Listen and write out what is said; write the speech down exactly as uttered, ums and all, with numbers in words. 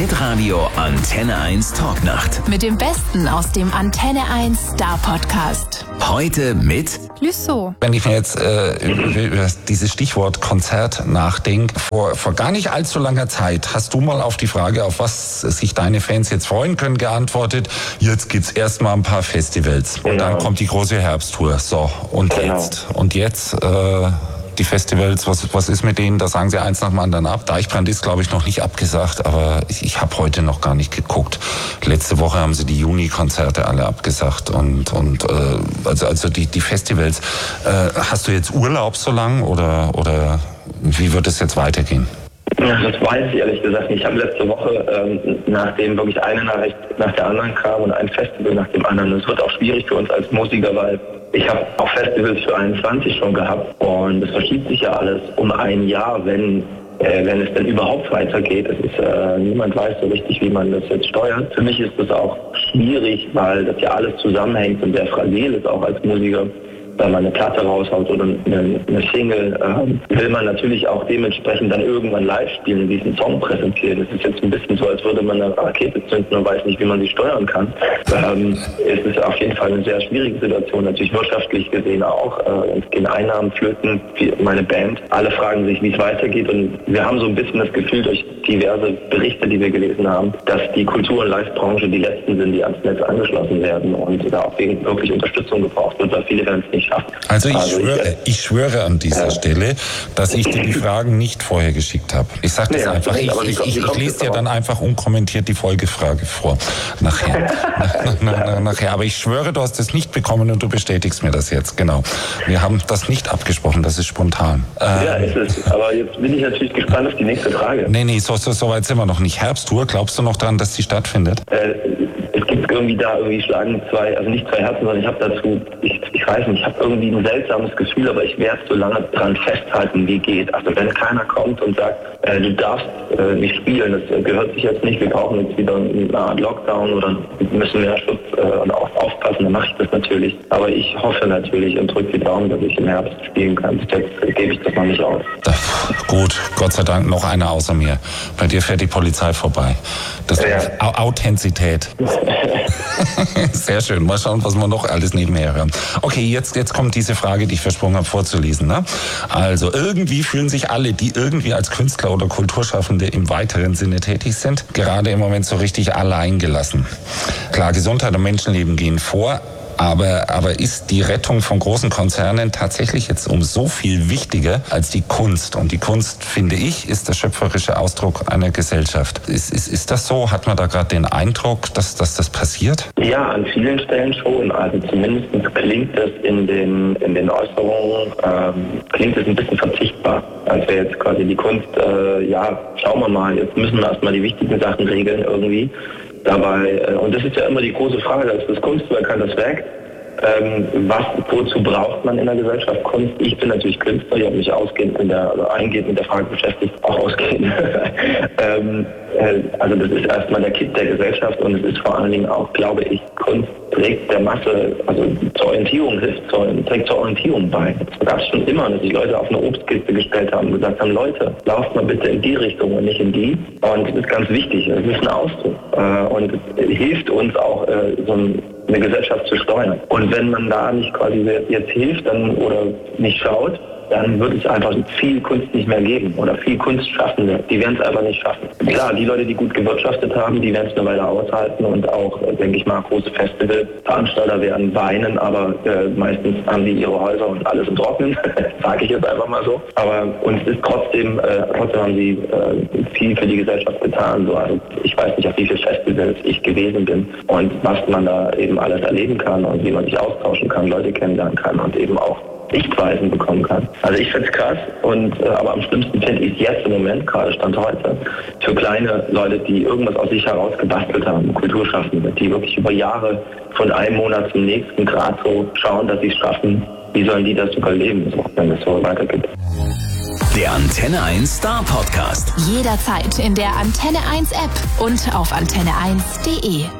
Hitradio Antenne eins Talknacht. Mit dem Besten aus dem Antenne eins Star Podcast. Heute mit Lüssow. Wenn ich mir jetzt äh, über dieses Stichwort Konzert nachdenke, vor, vor gar nicht allzu langer Zeit hast du mal auf die Frage, auf was sich deine Fans jetzt freuen können, geantwortet, jetzt gibt's erstmal ein paar Festivals. Und Genau. dann kommt die große Herbsttour. So, und Genau. jetzt? Und jetzt... Äh, Die Festivals, was, was ist mit denen? Da sagen sie eins nach dem anderen ab. Deichbrand ist, glaube ich, noch nicht abgesagt, aber ich, ich habe heute noch gar nicht geguckt. Letzte Woche haben sie die Juni-Konzerte alle abgesagt und und äh, also also die die Festivals. Äh, hast du jetzt Urlaub so lang oder oder wie wird es jetzt weitergehen? Ja, das weiß ich ehrlich gesagt nicht. Ich habe letzte Woche, ähm, nachdem wirklich eine Nachricht nach der anderen kam und ein Festival nach dem anderen, das wird auch schwierig für uns als Musiker, weil ich habe auch Festivals für einundzwanzig schon gehabt und es verschiebt sich ja alles um ein Jahr, wenn äh, wenn es denn überhaupt weitergeht. Es ist, äh, niemand weiß so richtig, wie man das jetzt steuert. Für mich ist das auch schwierig, weil das ja alles zusammenhängt und sehr fragil ist auch als Musiker. Wenn man eine Platte raushaut oder eine, eine Single, äh, will man natürlich auch dementsprechend dann irgendwann live spielen, diesen Song präsentieren. Es ist jetzt ein bisschen so, als würde man eine Rakete zünden und weiß nicht, wie man sie steuern kann. Ähm, es ist auf jeden Fall eine sehr schwierige Situation, natürlich wirtschaftlich gesehen auch. Äh, es gehen Einnahmen flöten, wie meine Band. Alle fragen sich, wie es weitergeht und wir haben so ein bisschen das Gefühl durch diverse Berichte, die wir gelesen haben, dass die Kultur- und Live-Branche die letzten sind, die ans Netz angeschlossen werden und da auch wirklich Unterstützung gebraucht wird, weil viele werden es nicht. Also ich schwöre, ich schwöre an dieser ja. Stelle, dass ich dir die Fragen nicht vorher geschickt habe. Ich sage das nee, einfach. Ich, ich, ich, ich lese dir dann einfach unkommentiert die Folgefrage vor. Nachher. nach, nach, nach, nachher. Aber ich schwöre, du hast es nicht bekommen und du bestätigst mir das jetzt. Genau. Wir haben das nicht abgesprochen, das ist spontan. Ja, ähm, ist es. Aber jetzt bin ich natürlich gespannt auf die nächste Frage. Nee, nee, so, so, so weit sind wir noch nicht. Herbsttour, glaubst du noch dran, dass die stattfindet? Äh, es gibt irgendwie da, irgendwie schlagen zwei, also nicht zwei Herzen, sondern ich habe dazu, ich, ich weiß nicht, ich habe irgendwie ein seltsames Gefühl, aber ich werde so lange dran festhalten, wie geht. Also wenn keiner kommt und sagt, äh, du darfst äh, nicht spielen, das äh, gehört sich jetzt nicht, wir brauchen jetzt wieder eine Art Lockdown oder müssen mehr Schutz äh, und auch aufpassen, dann mache ich das natürlich. Aber ich hoffe natürlich und drücke die Daumen, dass ich im Herbst spielen kann. Jetzt gebe ich das noch nicht aus. Gut, Gott sei Dank noch einer außer mir. Bei dir fährt die Polizei vorbei. Das ja. ist Authentizität. Sehr schön. Mal schauen, was wir noch alles nebenher hören. Okay, jetzt, jetzt kommt diese Frage, die ich versprochen habe, vorzulesen. Ne? Also, irgendwie fühlen sich alle, die irgendwie als Künstler oder Kulturschaffende im weiteren Sinne tätig sind, gerade im Moment so richtig allein gelassen. Klar, Gesundheit und Menschenleben gehen vor. Aber, aber ist die Rettung von großen Konzernen tatsächlich jetzt um so viel wichtiger als die Kunst? Und die Kunst, finde ich, ist der schöpferische Ausdruck einer Gesellschaft. Ist, ist, ist das so? Hat man da gerade den Eindruck, dass, dass das passiert? Ja, an vielen Stellen schon. Also zumindest klingt es in den, in den Äußerungen, ähm, klingt es ein bisschen verzichtbar. Als wäre jetzt quasi die Kunst, äh, ja, schauen wir mal, jetzt müssen wir erstmal die wichtigen Sachen regeln irgendwie. Dabei, und das ist ja immer die große Frage, ist das Kunstwerk, kann das weg? Ähm, was, wozu braucht man in der Gesellschaft Kunst? Ich bin natürlich Künstler, ich habe mich ausgehend in der, also eingehend mit der Frage beschäftigt, auch ausgehend. ähm, äh, also das ist erstmal der Kitt der Gesellschaft und es ist vor allen Dingen auch, glaube ich, Kunst trägt der Masse, also zur Orientierung hilft, zur, trägt zur Orientierung bei. Das gab es schon immer, dass sich Leute auf eine Obstkiste gestellt haben und gesagt haben, Leute, lauft mal bitte in die Richtung und nicht in die. Und das ist ganz wichtig, das ist ein Ausdruck. Äh, und es hilft uns auch, äh, so ein eine Gesellschaft zu steuern. Und wenn man da nicht quasi jetzt hilft dann oder nicht schaut, dann wird es einfach viel Kunst nicht mehr geben oder viel Kunstschaffende. Die werden es einfach nicht schaffen. Klar, die Leute, die gut gewirtschaftet haben, die werden es eine Weile aushalten und auch, denke ich mal, große Festivalveranstalter werden weinen, aber äh, meistens haben die ihre Häuser und alles im Trocknen, sage ich jetzt einfach mal so. Aber uns ist trotzdem, äh, trotzdem haben sie äh, viel für die Gesellschaft getan. So. Also ich weiß nicht, auf wie viele Festivals ich gewesen bin und was man da eben alles erleben kann und wie man sich austauschen kann, Leute kennenlernen kann und eben auch Sichtweisen bekommen kann. Also ich finde es krass, und, äh, aber am schlimmsten finde ich es jetzt im Moment, gerade Stand heute, für kleine Leute, die irgendwas aus sich heraus gebastelt haben, Kulturschaffende, die wirklich über Jahre von einem Monat zum nächsten gerade so schauen, dass sie es schaffen. Wie sollen die das überleben, wenn es so weitergeht? Der Antenne eins Star Podcast. Jederzeit in der Antenne eins App und auf antenne eins punkt de.